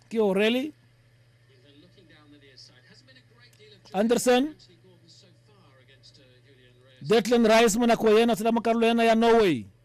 Kio really? Anderson? Declan Rice muna ko yan at sila makarlo yan na Norway.